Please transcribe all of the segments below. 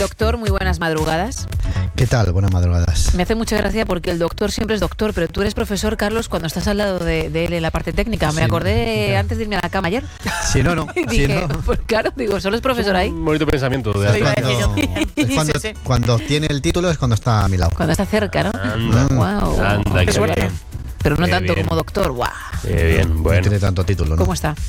Doctor, muy buenas madrugadas. ¿Qué tal? Buenas madrugadas. Me hace mucha gracia porque el doctor siempre es doctor, pero tú eres profesor, Carlos, cuando estás al lado de él en la parte técnica. Me acordé antes de irme a la cama ayer. Si no. Y dije, pues claro, digo, solo es profesor ahí. Un bonito pensamiento. Cuando tiene el título es cuando está a mi lado. Cuando está cerca, ¿no? Anda, Wow. anda, qué suerte. bien. Pero no Qué tanto bien. como doctor. Guau. Qué bien, No bueno. tiene tanto título, ¿no? ¿Cómo está?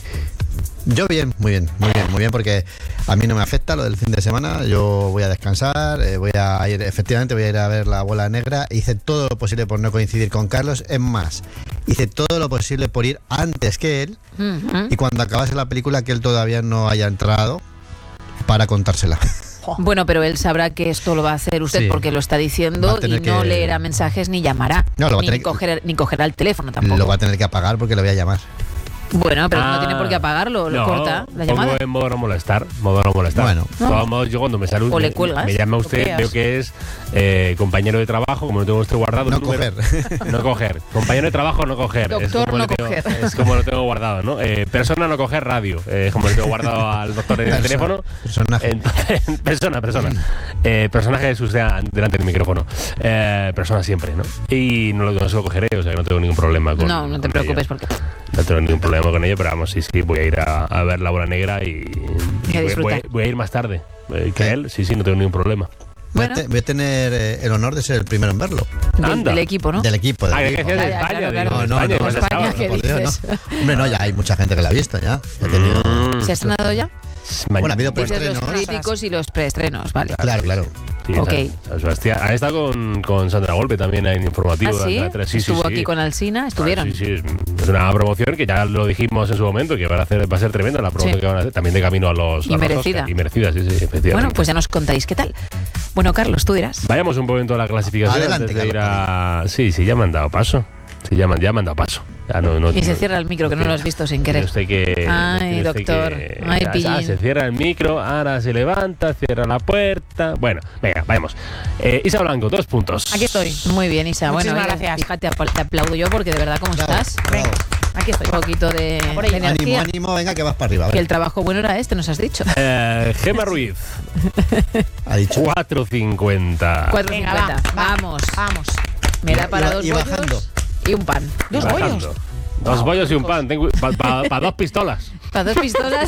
Yo bien, muy bien, porque a mí no me afecta lo del fin de semana. Yo voy a descansar, voy a ir a ver La Bola Negra. Hice todo lo posible por no coincidir con Carlos. Es más, hice todo lo posible por ir antes que él. Y cuando acabase la película, que él todavía no haya entrado para contársela. Bueno, pero él sabrá que esto lo va a hacer usted Sí. porque lo está Va diciendo a y tener no que- leerá mensajes ni llamará. No, lo va a ni, tener que- ni cogerá el teléfono tampoco. Lo va a tener que apagar porque le voy a llamar. Bueno, pero no tiene por qué apagarlo, lo corta la llamada. Pongo en modo no molestar. Bueno. De todos modos, yo cuando me salude, O le cuelgas. me llama usted, Bloqueas. veo que es compañero de trabajo, como no tengo usted guardado. No el número- coger. No coger. Compañero de trabajo, no coger. Doctor, como no le tengo- coger. Es como lo tengo guardado, ¿no? Persona, no coger radio. Como le tengo guardado al doctor en el teléfono. Personaje. Entonces, persona. Personaje es usted delante del micrófono. Persona siempre, ¿no? Y no se lo cogeré, o sea que no tengo ningún problema con No te con preocupes ello. porque No tengo ningún problema con ello, pero vamos, sí, voy a ir a ver La Bola Negra y Y a disfrutar. voy a ir más tarde que ¿Qué? él. Sí, no tengo ningún problema. Bueno. Voy a tener el honor de ser el primero en verlo. Anda. del equipo, ¿no? Del equipo. Ah, que decías de Ya, España. claro, digo, claro. No, España, no, igual España, estaba, ¿qué ¿no? Por Dios, dices? no. Hombre, no, ya hay mucha gente que la ha visto ya. Ha tenido- ¿Se ha estrenado ya? Bueno, ha habido Dices los preestrenos. críticos y los preestrenos, vale. Claro. Sí, Ok. San Sebastián. Ha estado con Sandra Golpe también en informativo. ¿Ah, sí? de Antena 3. Estuvo aquí con Alsina, estuvieron. Sí, es una promoción que ya lo dijimos en su momento, que va a ser tremenda la promoción Sí. que van a hacer. También de camino a los Y a los merecida. Oscar. Y merecida, sí, efectivamente. Bueno, pues ya nos contáis qué tal. Bueno, Carlos, tú dirás. Vayamos un momento a la clasificación. Adelante, antes de ir Carlos, a... Sí, ya me han dado paso. Sí, ya me han dado paso. Ya no, Y se cierra el micro, que no lo has visto sin querer. Tiene usted que- Ay, tiene usted doctor. que- Ay, pillín. se cierra el micro, ahora se levanta, cierra la puerta. Bueno, venga, vayamos. Isa Blanco, 2 puntos. Aquí estoy. Muy bien, Isa. Muchísimas Bueno, gracias. fíjate, te aplaudo yo porque de verdad, ¿cómo Bravo, estás? bravo. Aquí estoy. Un poquito de por ello. energía. Ánimo, venga, que vas para arriba. A Que ver. el trabajo bueno era este, nos has dicho. Gema Ruiz, Ha dicho. 4.50. 4.50. Venga, va. Vamos. Vamos. Me da para Y- dos y bollos bajando. y un pan. Dos Bajando. bollos. 2 bollos y un pan. Para 2 pistolas. Para dos pistolas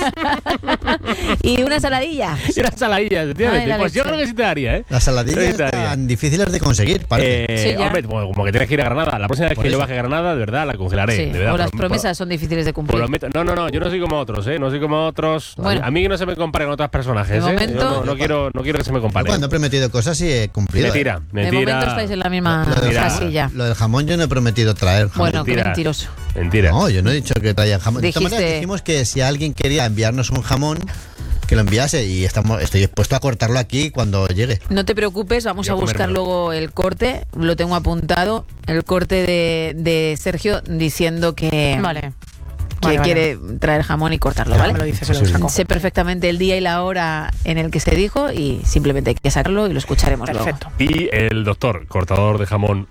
y una saladilla. Y una saladilla, efectivamente. Ay, la Pues yo leche. creo que sí te daría, ¿eh? Las saladillas Sí, te daría. están difíciles de conseguir, parece. Sí, ya. Hombre, como que tienes que ir a Granada. La próxima vez Por que yo eso. baje a Granada, de verdad, la congelaré. Sí, de verdad, o las por- promesas son difíciles de cumplir. No, yo no soy como otros, ¿eh? No soy como otros. Bueno. A mí que no se me comparen otros personajes, De ¿eh? momento- Yo no quiero que se me Yo comparen. cuando he prometido cosas sí he cumplido. Mentira, De mentira. momento estáis en la misma Lo del Mira. casilla. Lo del jamón yo no he prometido traer jamón. Bueno, qué Mentira. mentiroso. Mentira. No, yo no he dicho que traía jamón. De todas Dijiste- maneras, dijimos que si alguien quería enviarnos un jamón, que lo enviase y estoy dispuesto a cortarlo aquí cuando llegue. No te preocupes, vamos Yo a buscar comérmelo. luego el corte. Lo tengo apuntado. El corte de Sergio diciendo que, Vale. que Vale, quiere traer jamón y cortarlo, Ya ¿vale? me lo dices, se lo Sí, sí. saco. Sé perfectamente el día y la hora en el que se dijo y simplemente hay que sacarlo y lo escucharemos Perfecto. Y el doctor, cortador de jamón